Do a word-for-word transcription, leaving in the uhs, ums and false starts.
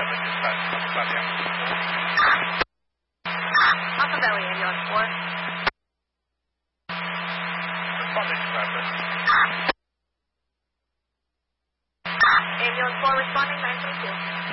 seven, dispatch, Alpha Valley ambulance. Alpha Valley ambulance four. Responding to Rapid. Ambulance four responding, nine twenty-two.